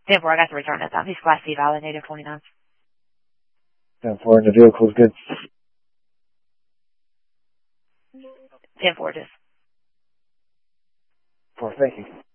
10-4, I got to return that time. He's Class C valid, native 29. 10-4, and the vehicle's good. 10-4, just. 4, thank you.